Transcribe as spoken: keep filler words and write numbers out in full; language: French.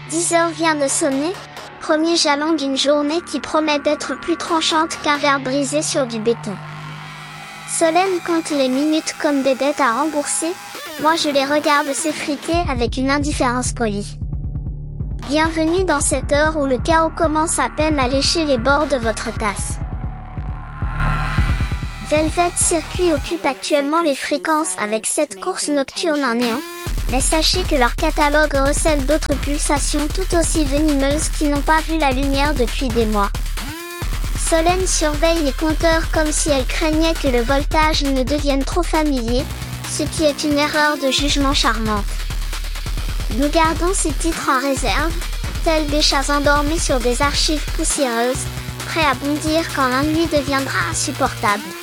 dix heures vient de sonner, premier jalon d'une journée qui promet d'être plus tranchante qu'un verre brisé sur du béton. Solène compte les minutes comme des dettes à rembourser, moi je les regarde s'effriter avec une indifférence polie. Bienvenue dans cette heure où le chaos commence à peine à lécher les bords de votre tasse. Velvet Circuit occupe actuellement les fréquences avec cette course nocturne en néon, mais sachez que leur catalogue recèle d'autres pulsations tout aussi venimeuses qui n'ont pas vu la lumière depuis des mois. Solène surveille les compteurs comme si elle craignait que le voltage ne devienne trop familier, ce qui est une erreur de jugement charmante. Nous gardons ces titres en réserve, tels des chats endormis sur des archives poussiéreuses, prêts à bondir quand l'ennui deviendra insupportable.